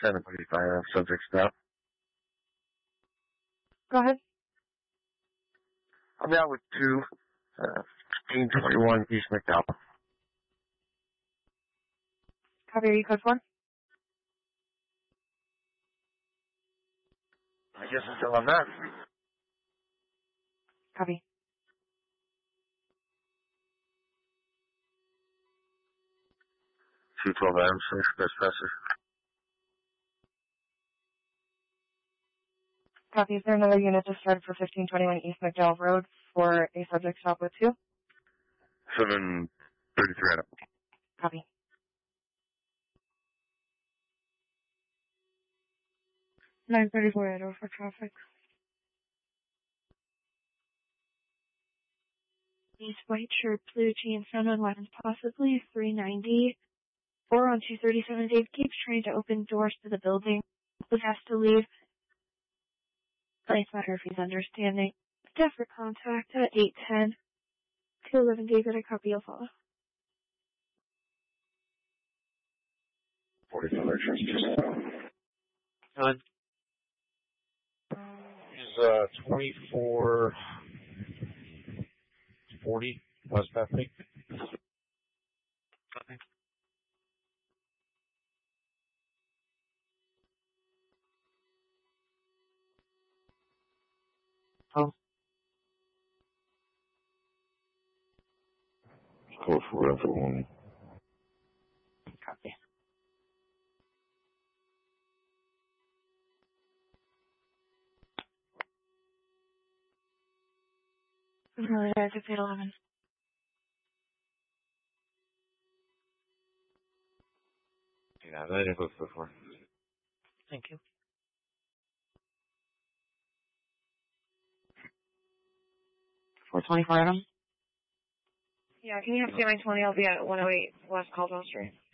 7:35 subject stop. Go ahead. I'm out with 1521 East McDowell. Copy, are you code 4? I guess until I'm not. Copy. C12 Adams, Express Professor. Copy, is there another unit just started for 1521 East McDowell Road for a subject stop with 2? 7:33 Adam. Copy. $934 Edo for traffic. East White Shirt, Blue Jeans, Sunwood Weapons, possibly 390. 4 on 237. Dave keeps trying to open doors to the building, but has to leave. Place matter if he's understanding. Staff for contact at 810. 211 David, I copy your follow. 45 just Good. Is 2440 West Bethany. Copy. Oh. Code for everyone. Copy. Really, I could 11. Yeah, that is what's before. Thank you. 424 Adam? Yeah, can you have C-920? I'll be at 108 West Caldwell Street.